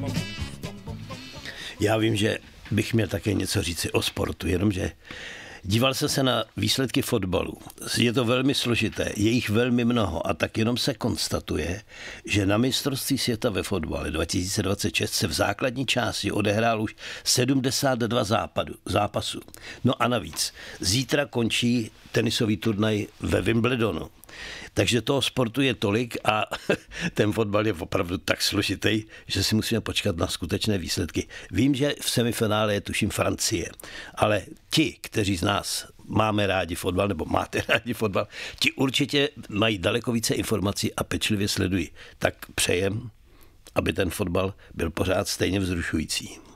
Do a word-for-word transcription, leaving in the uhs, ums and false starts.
Já vím, že bych měl také něco říci o sportu, jenomže díval jsem se na výsledky fotbalu. Je to velmi složité, je jich velmi mnoho a tak jenom se konstatuje, že na mistrovství světa ve fotbale dva tisíce dvacet šest se v základní části odehrál už sedmdesát dva západu, zápasů. No a navíc, zítra končí tenisový turnaj ve Wimbledonu. Takže toho sportu je tolik a ten fotbal je opravdu tak složitý, že si musíme počkat na skutečné výsledky. Vím, že v semifinále je tuším Francie, ale ti, kteří z nás máme rádi fotbal, nebo máte rádi fotbal, ti určitě mají daleko více informací a pečlivě sledují. Tak přejem, aby ten fotbal byl pořád stejně vzrušující.